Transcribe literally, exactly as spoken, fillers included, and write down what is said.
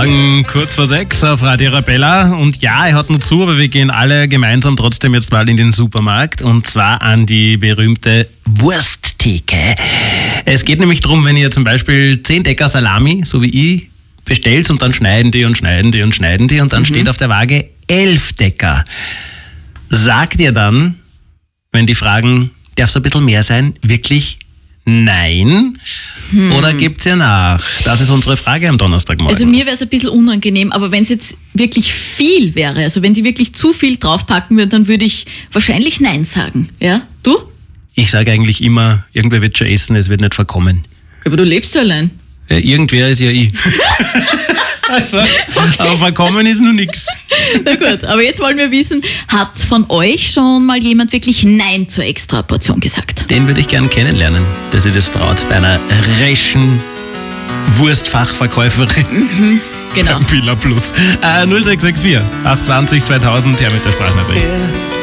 Morgen, kurz vor sechs auf Radio Arabella. Und ja, er hat nur zu, aber wir gehen alle gemeinsam trotzdem jetzt mal in den Supermarkt. Und zwar an die berühmte Wursttheke. Es geht nämlich darum, wenn ihr zum Beispiel zehn Decker Salami, so wie ich, bestellt und dann schneiden die und schneiden die und schneiden die und dann mhm. steht auf der Waage elf Decker. Sagt ihr dann, wenn die fragen, darf es ein bisschen mehr sein, wirklich nein? Hm. Oder gibt's ihr nach? Das ist unsere Frage am Donnerstagmorgen. Also mir wäre es ein bisschen unangenehm, aber wenn es jetzt wirklich viel wäre, also wenn die wirklich zu viel draufpacken würden, dann würde ich wahrscheinlich nein sagen. Ja? Du? Ich sage eigentlich immer, irgendwer wird schon essen, es wird nicht verkommen. Aber du lebst ja allein. Ja, irgendwer ist ja ich. Also, okay. Aber verkommen ist nur nichts. Na gut, aber jetzt wollen wir wissen, hat von euch schon mal jemand wirklich Nein zur Extraportion gesagt? Den würde ich gerne kennenlernen, dass sich das traut, bei einer reschen Wurstfachverkäuferin. Mhm, genau. Beim Villa Plus. Äh, null sechs sechs vier, acht zwei null, zweitausend, her mit der Sprachnachricht.